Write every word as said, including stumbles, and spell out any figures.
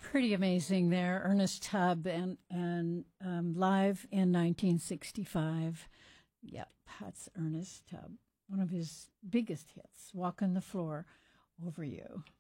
Pretty amazing there, Ernest Tubb, and and um, live in nineteen sixty-five. Yep, that's Ernest Tubb. One of his biggest hits, "Walking the Floor Over You."